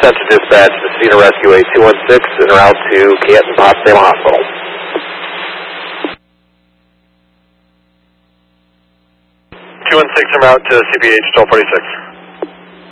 Central Dispatch, Messina Rescue 8216 en route to Canton Potsdam Hospital. 216 en route to CPH 1246.